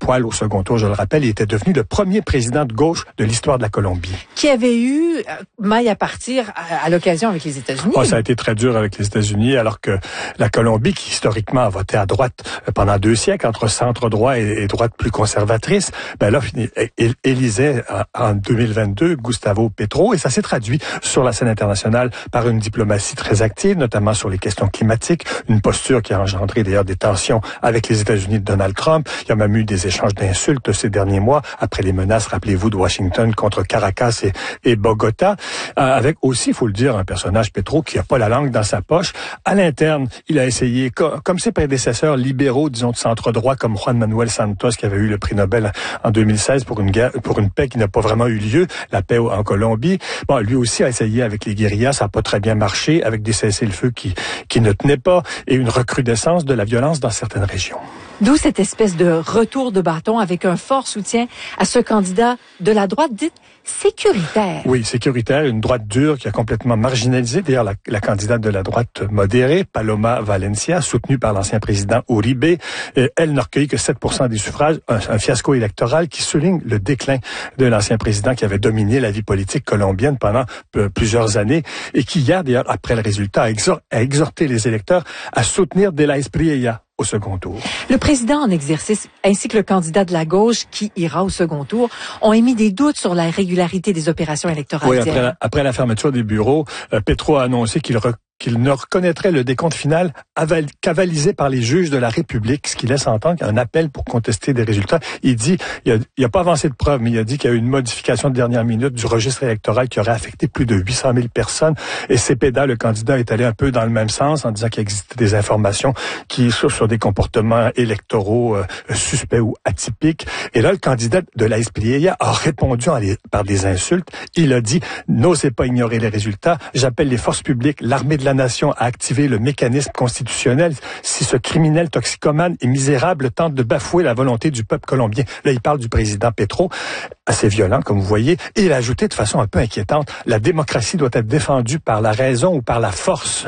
poil au second tour, je le rappelle. Il était devenu le premier président de gauche de l'histoire de la Colombie. Qui avait eu maille à partir à l'occasion avec les États-Unis. Oh, ça a été très dur avec les États-Unis, alors que la Colombie, qui historiquement a voté à droite pendant 2 siècles, entre centre droit et droite plus conservatrice, ben là, élisait en 2022 Gustavo Petro, et ça s'est traduit sur la scène internationale par une diplomatie très active, notamment sur les questions climatiques, une posture qui a engendré d'ailleurs des tensions avec les États-Unis de Donald Trump. Il y a même eu des échanges d'insultes ces derniers mois, après les menaces, rappelez-vous, de Washington contre Caracas et Bogota, avec aussi, il faut le dire, un personnage, Petro, qui n'a pas la langue dans sa poche. À l'interne, il a essayé, comme ses prédécesseurs libéraux, disons, de centre-droit, comme Juan Manuel Santos, qui avait eu le prix Nobel en 2016 pour une paix qui n'a pas vraiment eu lieu, la paix en Colombie. Bon, lui aussi a essayé avec les guérillas, ça n'a pas très bien marché, avec des cessez-le-feu qui ne tenaient pas, et une recrudescence de la violence dans certaines régions. D'où cette espèce de retour de bâton avec un fort soutien à ce candidat de la droite dite sécuritaire. Oui, sécuritaire, une droite dure qui a complètement marginalisé. D'ailleurs, la candidate de la droite modérée, Paloma Valencia, soutenue par l'ancien président Uribe, elle n'a recueilli que 7% des suffrages, un fiasco électoral qui souligne le déclin de l'ancien président qui avait dominé la vie politique colombienne pendant plusieurs années et qui, hier, d'ailleurs, après le résultat, a exhorté les électeurs à soutenir De la Espriella au second tour. Le président en exercice ainsi que le candidat de la gauche qui ira au second tour ont émis des doutes sur la régularité des opérations électorales. Oui, après la fermeture des bureaux, Petro a annoncé qu'il ne reconnaîtrait le décompte final qu'avalisé par les juges de la République, ce qui laisse entendre qu'il y a un appel pour contester des résultats. Il dit, il a pas avancé de preuves, mais il a dit qu'il y a eu une modification de dernière minute du registre électoral qui aurait affecté plus de 800 000 personnes. Et Cepeda, le candidat, est allé un peu dans le même sens en disant qu'il existait des informations qui sur des comportements électoraux suspects ou atypiques. Et là, le candidat de la Espriella a répondu par des insultes. Il a dit, n'osez pas ignorer les résultats. J'appelle les forces publiques, l'armée de la nation à activer le mécanisme constitutionnel si ce criminel toxicomane et misérable tente de bafouer la volonté du peuple colombien. Là, il parle du président Petro, assez violent, comme vous voyez, et il a ajouté de façon un peu inquiétante, la démocratie doit être défendue par la raison ou par la force.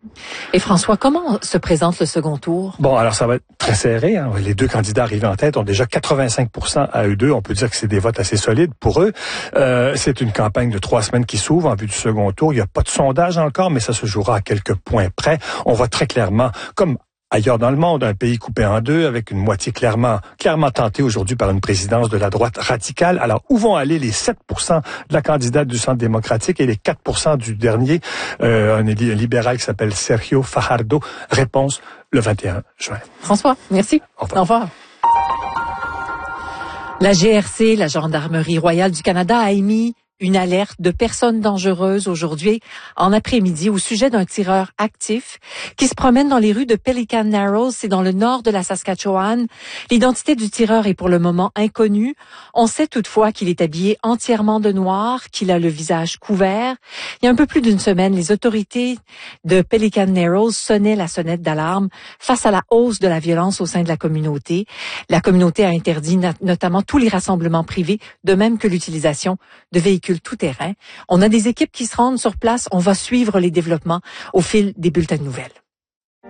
Et François, comment se présente le second tour? Bon, alors ça va être très serré. Hein. Les deux candidats arrivés en tête ont déjà 85% à eux deux. On peut dire que c'est des votes assez solides pour eux. C'est une campagne de 3 semaines qui s'ouvre en vue du second tour. Il n'y a pas de sondage encore, mais ça se jouera à quelques points près. On voit très clairement, comme ailleurs dans le monde, un pays coupé en deux, avec une moitié clairement tentée aujourd'hui par une présidence de la droite radicale. Alors, où vont aller les 7% de la candidate du Centre démocratique et les 4% du dernier, un libéral qui s'appelle Sergio Fajardo? Réponse le 21 juin. François, merci. Au revoir. La GRC, la Gendarmerie royale du Canada, a émis une alerte de personnes dangereuses aujourd'hui en après-midi au sujet d'un tireur actif qui se promène dans les rues de Pelican Narrows, c'est dans le nord de la Saskatchewan. L'identité du tireur est pour le moment inconnue. On sait toutefois qu'il est habillé entièrement de noir, qu'il a le visage couvert. Il y a un peu plus d'une semaine, les autorités de Pelican Narrows sonnaient la sonnette d'alarme face à la hausse de la violence au sein de la communauté. La communauté a interdit notamment tous les rassemblements privés, de même que l'utilisation de véhicules tout-terrain. On a des équipes qui se rendent sur place. On va suivre les développements au fil des bulletins de nouvelles.